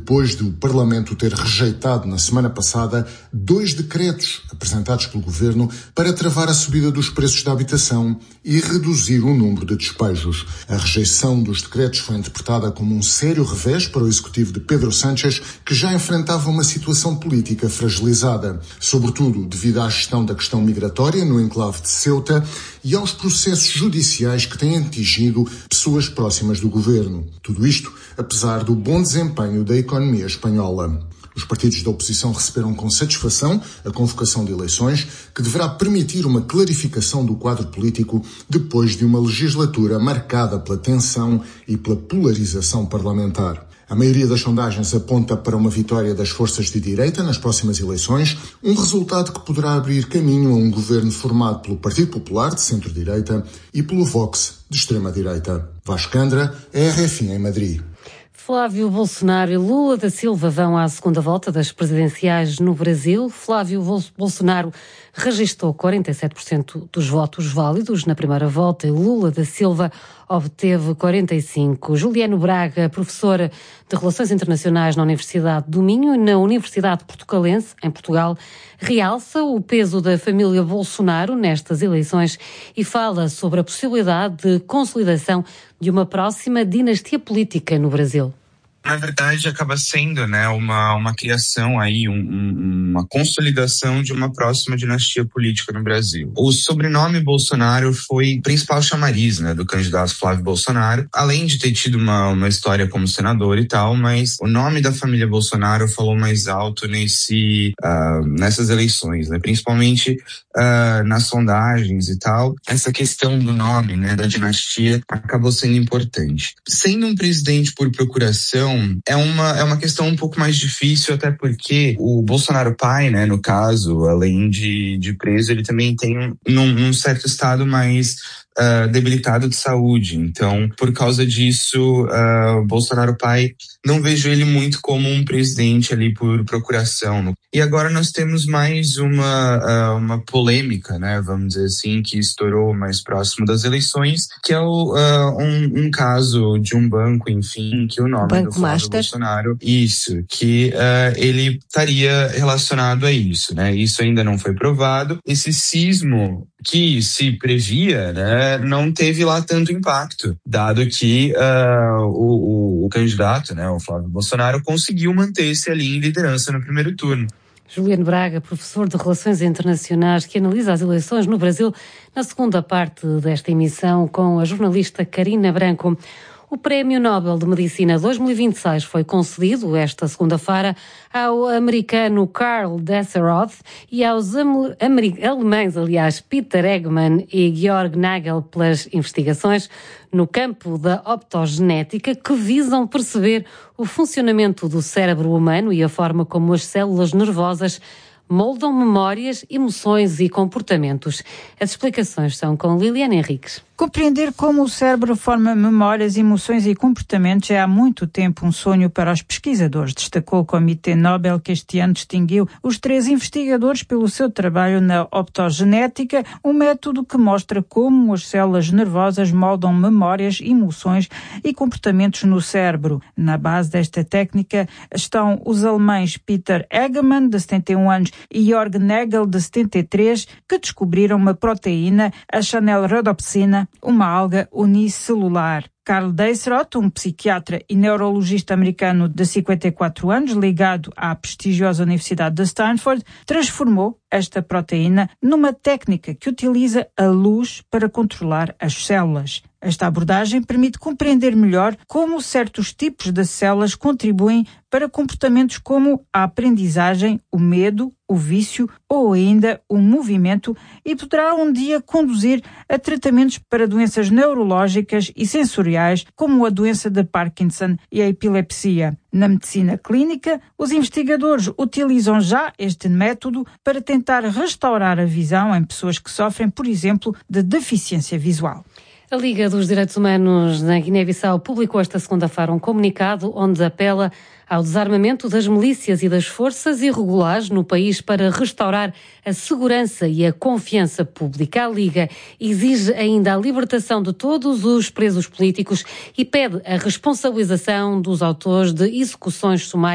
depois de o Parlamento ter rejeitado na semana passada 2 decretos apresentados pelo Governo para travar a subida dos preços da habitação e reduzir o número de despejos. A rejeição dos decretos foi interpretada como um sério revés para o executivo de Pedro Sánchez, que já enfrentava uma situação política fragilizada, sobretudo devido à gestão da questão migratória no enclave de Ceuta e aos processos judiciais que têm atingido pessoas próximas do governo. Tudo isto apesar do bom desempenho da economia espanhola. Os partidos da oposição receberam com satisfação a convocação de eleições, que deverá permitir uma clarificação do quadro político depois de uma legislatura marcada pela tensão e pela polarização parlamentar. A maioria das sondagens aponta para uma vitória das forças de direita nas próximas eleições, um resultado que poderá abrir caminho a um governo formado pelo Partido Popular, de centro-direita, e pelo Vox, de extrema-direita. Vasco Andra, RFI em Madrid. Flávio Bolsonaro e Lula da Silva vão à segunda volta das presidenciais no Brasil. Flávio Bolsonaro registrou 47% dos votos válidos na primeira volta e Lula da Silva obteve 45%. Juliano Braga, professor de Relações Internacionais na Universidade do Minho e na Universidade Portucalense, em Portugal, realça o peso da família Bolsonaro nestas eleições e fala sobre a possibilidade de consolidação de uma próxima dinastia política no Brasil. Na verdade, acaba sendo, uma criação aí, uma consolidação de uma próxima dinastia política no Brasil. O sobrenome Bolsonaro foi o principal chamariz, do candidato Flávio Bolsonaro, além de ter tido uma história como senador e tal, mas o nome da família Bolsonaro falou mais alto nessas eleições, principalmente nas sondagens e tal. Essa questão do nome, da dinastia, acabou sendo importante. Sendo um presidente por procuração, é uma questão um pouco mais difícil, até porque o Bolsonaro pai, no caso, além de preso, ele também tem um certo estado mais debilitado de saúde. Então, por causa disso, o Bolsonaro pai, não vejo ele muito como um presidente ali por procuração. E agora nós temos mais uma polêmica, vamos dizer assim, que estourou mais próximo das eleições, que é um caso de um banco, enfim, que o nome Banco do Flávio Master. Bolsonaro, que ele estaria relacionado a isso, Isso ainda não foi provado. Esse sismo que se previa, não teve lá tanto impacto, dado que o candidato, o Flávio Bolsonaro, conseguiu manter-se ali em liderança no primeiro turno. Juliano Braga, professor de Relações Internacionais, que analisa as eleições no Brasil, na segunda parte desta emissão com a jornalista Karina Branco. O Prémio Nobel de Medicina 2026 foi concedido esta segunda-feira ao americano Karl Desseroth e aos alemães, Peter Eggman e Georg Nagel, pelas investigações no campo da optogenética que visam perceber o funcionamento do cérebro humano e a forma como as células nervosas moldam memórias, emoções e comportamentos. As explicações são com Liliana Henriques. Compreender como o cérebro forma memórias, emoções e comportamentos é há muito tempo um sonho para os pesquisadores, destacou o Comitê Nobel, que este ano distinguiu os 3 investigadores pelo seu trabalho na optogenética, um método que mostra como as células nervosas moldam memórias, emoções e comportamentos no cérebro. Na base desta técnica estão os alemães Peter Eggman, de 71 anos, e Georg Nagel, de 73, que descobriram uma proteína, a chanelrhodopsina, uma alga unicelular. Karl Desseroth, um psiquiatra e neurologista americano de 54 anos, ligado à prestigiosa Universidade de Stanford, transformou esta proteína numa técnica que utiliza a luz para controlar as células. Esta abordagem permite compreender melhor como certos tipos de células contribuem para comportamentos como a aprendizagem, o medo, o vício ou ainda o movimento e poderá um dia conduzir a tratamentos para doenças neurológicas e sensoriais como a doença de Parkinson e a epilepsia. Na medicina clínica, os investigadores utilizam já este método para tentar restaurar a visão em pessoas que sofrem, por exemplo, de deficiência visual. A Liga dos Direitos Humanos na Guiné-Bissau publicou esta segunda-feira um comunicado onde apela ao desarmamento das milícias e das forças irregulares no país para restaurar a segurança e a confiança pública. A Liga exige ainda a libertação de todos os presos políticos e pede a responsabilização dos autores de execuções sumárias